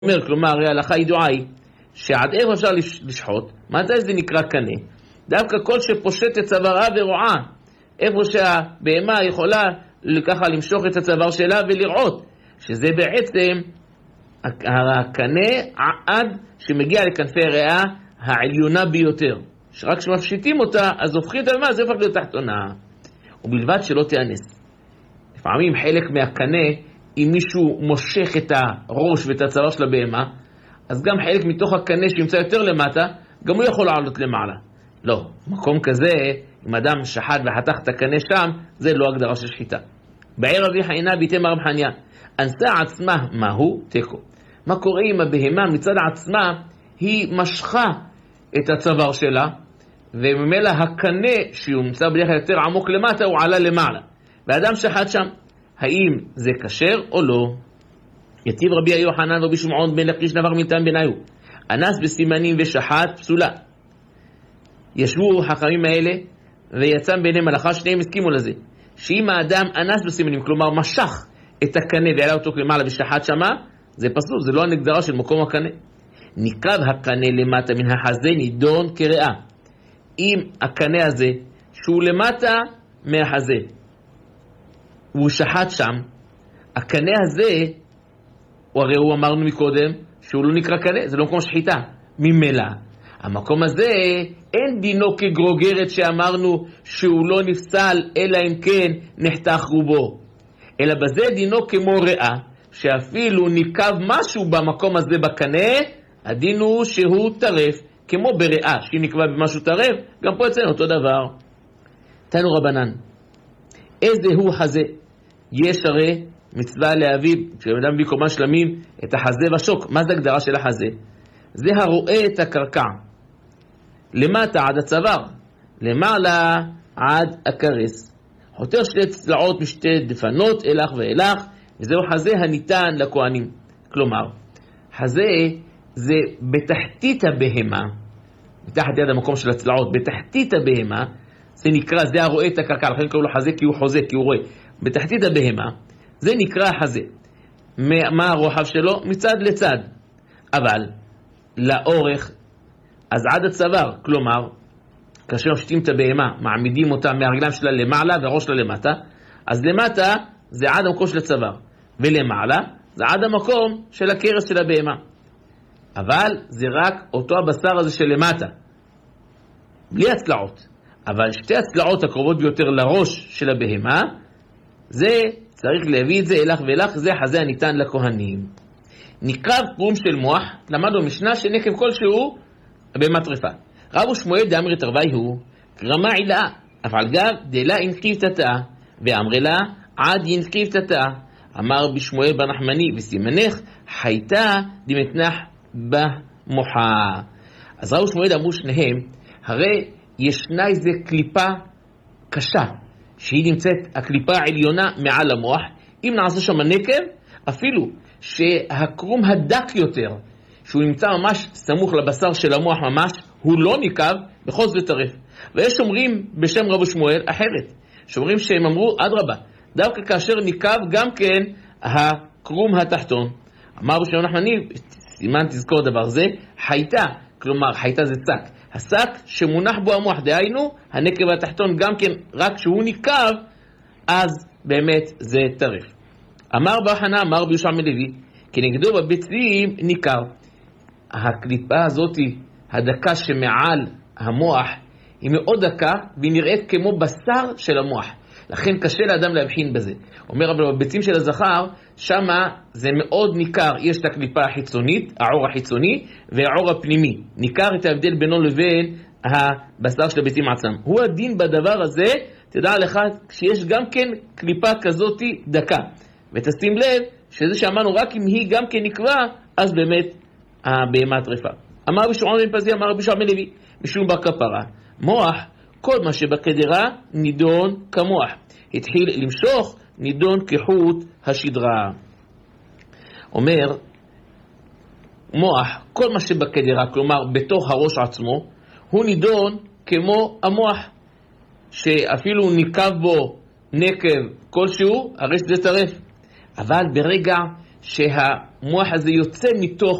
אומר, כלומר, ההלכה ידועה היא שעד איפה אפשר לשחוט, מתי זה נקרא קנה? דווקא כל שפושט את צווארה ורואה, איפה שהבהמה יכולה ככה למשוך את הצוואר שלה ולראות, שזה בעצם הקנה עד שמגיע לכנפי הריאה העליונה ביותר. שרק כשמפשיטים אותה, אז הופכים את הבהמה, זה הופך להיות תחתונה. ובלבד שלא תאנס. לפעמים חלק מהקנה, אם מישהו מושך את הראש ואת הצוואר של הבהמה, אז גם חלק מתוך הקנה שימצא יותר למטה, גם הוא יכול לעלות למעלה. לא, מקום כזה, אם אדם שחט וחתך את הקנה שם, זה לא הגדרה של שחיטה. בעיר אבי חיינה ביתם הרב חניה, אנסה עצמה מהו? תיקו. מה קורה עם הבהמה מצד עצמה? היא משכה את הצוואר שלה, וממילא הקנה שיומצא בדרך כלל יותר עמוק למטה, הוא עלה למעלה. ואדם שחט שם, האם זה כשר או לא? יתיב רבי יוחנן ורבי שמעון בן לקיש נבר מלטעם בניו, אנס בסימנים ושחט פסולה. ישבו החכמים האלה ויצא ביניהם הלכה, שניהם הסכימו לזה, שאם האדם אנס בסימנים, כלומר משך את הקנה ועלה אותו למעלה ושחט שמה, זה פסול, זה לא הנגדרה של מקום הקנה. נקרב הקנה למטה מן החזה נידון כרעה. אם הקנה הזה שהוא למטה מהחזה הוא שחט שם, הקנה הזה, הרי הוא אמרנו מקודם שהוא לא נקרא קנה, זה לא מקום שחיטה. ממילא המקום הזה אין דינו כגרוגרת שאמרנו שהוא לא נפסל אלא אם כן נחתך רובו, אלא בזה דינו כמו רעה, שאפילו נקב משהו במקום הזה בקנה, הדין הוא שהוא טרף, כמו ברעה שהיא נקבע במשהו טרף, גם פה אצלנו אותו דבר. תנו רבנן, איזה הוא חזה? יש הרי מצווה להביא, כשאדם מביא קומה שלמים, את החזה ושוק. מה זה הגדרה של החזה? זה הרואה את הקרקע, למטה עד הצוואר, למעלה עד הקרס, חותר שתי צלעות משתי דפנות אלך ואלך, וזהו חזה הניתן לכהנים. כלומר, חזה זה בתחתית הבהמה, מתחת יד המקום של הצלעות, בתחתית הבהמה, זה נקרא, זה הרואה את הקרקע, לכן קראו לו חזה כי הוא חוזה, כי הוא רואה. בתחתית הבהמה, זה נקרא חזה. מה הרוחב שלו? מצד לצד. אבל, לאורך, אז עד הצוואר, כלומר, כאשר מפשיטים את הבהמה, מעמידים אותה מהרגליים שלה למעלה והראש שלה למטה, אז למטה זה עד המקום של הצוואר, ולמעלה זה עד המקום של הקרס של הבהמה. אבל זה רק אותו הבשר הזה של למטה, בלי הצלעות. אבל שתי הצלעות הקרובות ביותר לראש של הבהמה, זה צריך להביא את זה אלך ואלך, זה חזה הניתן לכהנים. נקרב קרום של מוח, למדנו משנה שנקב כלשהו בהמה טרפה. רבו שמואל דאמרי תרווי הוא, קרמה עילה, אבל גב דלה אינקיב תתה, ואמרי לה עד ינקיב תתה. אמר בשמואל בן נחמני, וסימנך חייתה דמתנח במוחה. אז רבו שמואל אמרו שניהם, הרי ישנה איזה קליפה קשה, שהיא נמצאת הקליפה העליונה מעל המוח. אם נעשה שם נקב, אפילו שהקרום הדק יותר, שהוא נמצא ממש סמוך לבשר של המוח ממש, הוא לא ניקב, בכל זאת טרף. ויש אומרים בשם רבו שמואל אחרת, שאומרים שהם אמרו אדרבה, דווקא כאשר ניקב גם כן הקרום התחתון. אמר בשם נחמני, סימן תזכור דבר זה, חייתה, כלומר חייתה זה שק, השק שמונח בו המוח, דהיינו הנקב התחתון גם כן, רק שהוא ניקב, אז באמת זה טרף. אמר בחנה, אמר ביושע מלוי, כנגדו בביצים ניכר. הקליפה הזאת, הדקה שמעל המוח, היא מאוד דקה, והיא נראית כמו בשר של המוח. לכן קשה לאדם להבחין בזה. אומר, אבל בביצים של הזכר, שמה זה מאוד ניכר, יש את הקליפה החיצונית, העור החיצוני, והעור הפנימי. ניכר את ההבדל בינו לבין הבשר של הביצים עצמם. הוא הדין בדבר הזה, תדע לך, כשיש גם כן קליפה כזאת דקה. ותשים לב, שזה שאמרנו, רק אם היא גם כן נקבע, אז באמת הבהמה טרפה. אמר בשמעון בן פזי, אמר ביושע בן לוי, משום בר כפרה, מוח, כל מה שבקדרה נידון כמוח. התחיל למשוך, נידון כחוט השדרה. אומר, מוח, כל מה שבקדרה, כלומר בתוך הראש עצמו, הוא נידון כמו המוח, שאפילו ניקב בו נקב כלשהו, הרי זה טרף. אבל ברגע שהמוח הזה יוצא מתוך